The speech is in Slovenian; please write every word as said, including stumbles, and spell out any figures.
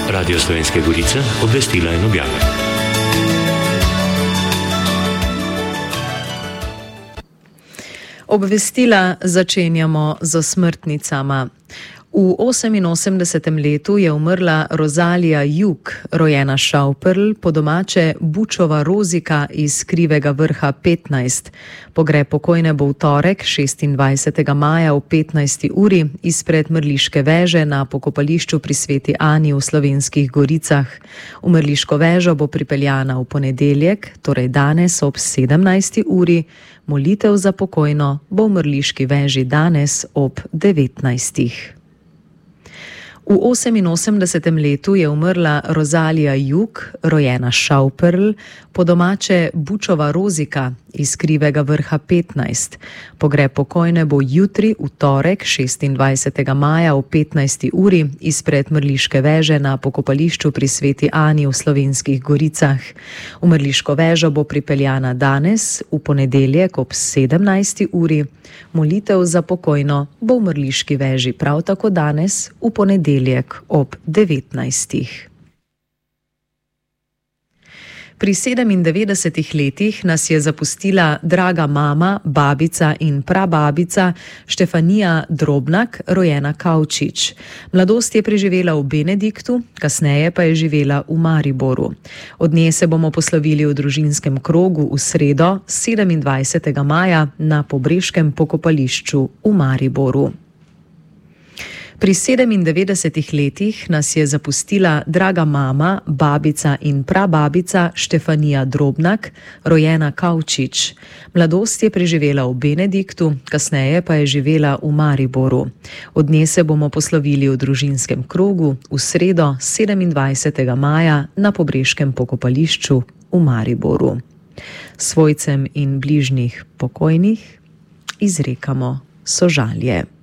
Radio Slovenske Gorice, obvestila in objave. Obvestila začenjamo z smrtnicama. V oseminosemdesetem letu je umrla Rozalija Jug, rojena Šauperl, po domače Bučova Rozika iz Krivega Vrha petnajst. Pogreb pokojne bo v torek, šestindvajsetega maja ob petnajsti uri izpred Mrliške veže na pokopališču pri Sveti Ani v Slovenskih Goricah. V Mrliško vežo bo pripeljana v ponedeljek, torej danes ob sedemnajsti uri. Molitev za pokojno bo v Mrliški veži danes ob devetnajstih. V oseminosemdesetem letu je umrla Rozalija Jug, rojena Šauperl, po domače Bučova Rozika iz Krivega Vrha petnajst. Pogreb pokojne bo jutri v torek, šestindvajsetega maja ob petnajsti uri izpred Mrliške veže na pokopališču pri Sveti Ani v Slovenskih Goricah. V Mrliško vežo bo pripeljana danes, v ponedeljek ob sedemnajsti uri. Molitev za pokojno bo v Mrliški veži prav tako danes, v ponedeljek ob devetnajstih. Pri sedemindevetdesetih letih nas je zapustila draga mama, babica in prababica Štefanija Drobnak, rojena Kavčič. Mladost je preživela v Benediktu, kasneje pa je živela v Mariboru. Od nje se bomo poslovili v družinskem krogu v sredo, sedemindvajsetega maja na Pobreškem pokopališču v Mariboru. Pri sedemindevetdesetih letih nas je zapustila draga mama, babica in prababica Štefanija Drobnak, rojena Kavčič. Mladost je preživela v Benediktu, kasneje pa je živela v Mariboru. Od nje se bomo poslovili v družinskem krogu v sredo, sedemindvajsetega maja na Pobreškem pokopališču v Mariboru. Svojcem in bližnjih pokojnih izrekamo sožalje.